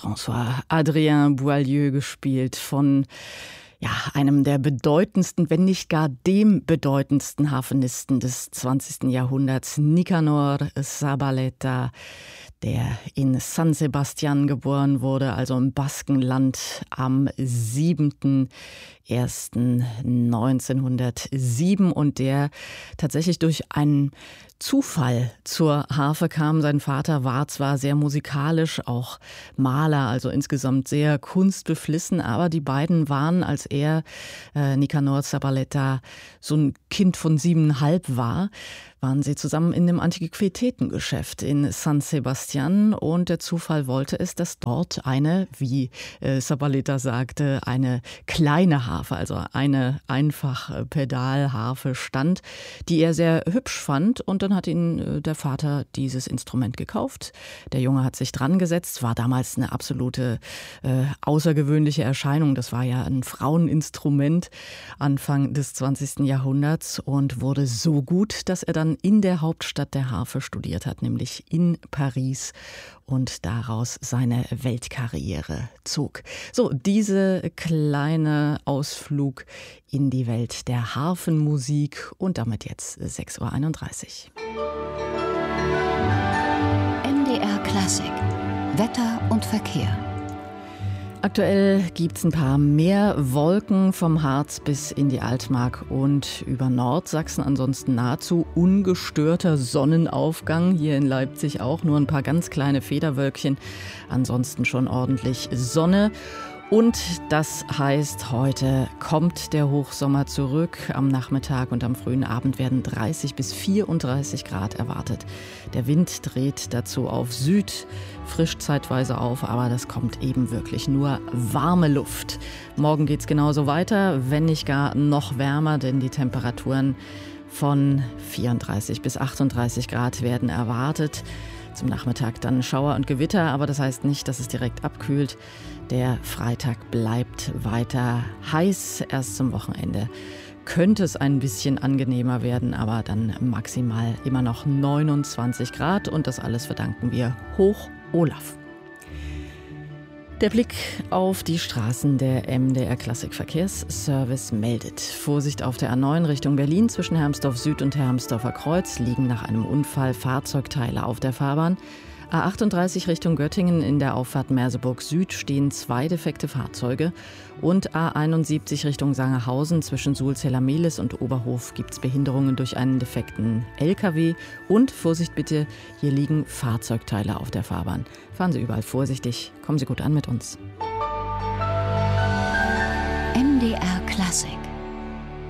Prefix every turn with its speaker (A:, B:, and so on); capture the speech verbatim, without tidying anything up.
A: François Adrien Boieldieu gespielt von ja, einem der bedeutendsten, wenn nicht gar dem bedeutendsten Harfenisten des zwanzigsten Jahrhunderts, Nicanor Zabaleta, der in San Sebastián geboren wurde, also im Baskenland, am siebten ersten neunzehnhundertsieben und der tatsächlich durch einen Zufall zur Harfe kam. Sein Vater war zwar sehr musikalisch, auch Maler, also insgesamt sehr kunstbeflissen, aber die beiden waren, als er, äh, Nicanor Zabaleta, so ein Kind von siebeneinhalb war, waren sie zusammen in einem Antiquitätengeschäft in San Sebastián und der Zufall wollte es, dass dort eine, wie äh, Zabaleta sagte, eine kleine Harfe, also eine einfach Pedalharfe stand, die er sehr hübsch fand und dann hat ihn äh, der Vater dieses Instrument gekauft. Der Junge hat sich dran gesetzt, war damals eine absolute äh, außergewöhnliche Erscheinung. Das war ja ein Fraueninstrument Anfang des zwanzigsten Jahrhunderts und wurde so gut, dass er dann in der Hauptstadt der Harfe studiert hat, nämlich in Paris und daraus seine Weltkarriere zog. So, diese kleine Ausflug in die Welt der Harfenmusik und damit jetzt sechs Uhr einunddreißig.
B: M D R Klassik. Wetter und Verkehr.
A: Aktuell gibt es ein paar mehr Wolken vom Harz bis in die Altmark und über Nordsachsen. Ansonsten nahezu ungestörter Sonnenaufgang. Hier in Leipzig auch nur ein paar ganz kleine Federwölkchen. Ansonsten schon ordentlich Sonne. Und das heißt, heute kommt der Hochsommer zurück. Am Nachmittag und am frühen Abend werden dreißig bis vierunddreißig Grad erwartet. Der Wind dreht dazu auf Süd, frischt zeitweise auf, aber das kommt eben wirklich nur warme Luft. Morgen geht's genauso weiter, wenn nicht gar noch wärmer, denn die Temperaturen von vierunddreißig bis achtunddreißig Grad werden erwartet. Zum Nachmittag dann Schauer und Gewitter, aber das heißt nicht, dass es direkt abkühlt. Der Freitag bleibt weiter heiß. Erst zum Wochenende könnte es ein bisschen angenehmer werden, aber dann maximal immer noch neunundzwanzig Grad. Und das alles verdanken wir Hoch Olaf. Der Blick auf die Straßen der M D R Klassikverkehrsservice meldet. Vorsicht auf der A neun Richtung Berlin zwischen Hermsdorf Süd und Hermsdorfer Kreuz liegen nach einem Unfall Fahrzeugteile auf der Fahrbahn. A achtunddreißig Richtung Göttingen in der Auffahrt Merseburg Süd stehen zwei defekte Fahrzeuge und A einundsiebzig Richtung Sangerhausen zwischen Sulzheller-Mehlis und Oberhof gibt es Behinderungen durch einen defekten L K W und Vorsicht bitte, hier liegen Fahrzeugteile auf der Fahrbahn. Fahren Sie überall vorsichtig, kommen Sie gut an mit uns.
B: M D R Klassik.